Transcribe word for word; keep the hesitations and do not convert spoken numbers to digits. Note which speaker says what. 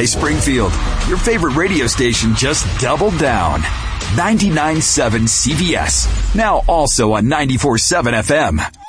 Speaker 1: Hey, Springfield, your favorite radio station just doubled down. ninety-nine point seven C B S, now also on ninety-four point seven F M.